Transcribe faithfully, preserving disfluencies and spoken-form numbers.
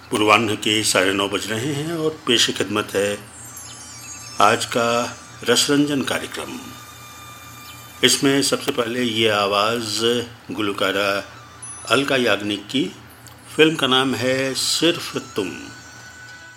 पूर्वाह्न के साढ़े नौ बज रहे हैं और पेश खिदमत है आज का रसरंजन कार्यक्रम। इसमें सबसे पहले ये आवाज़ गुलकारा अलका याग्निक की। फिल्म का नाम है सिर्फ तुम।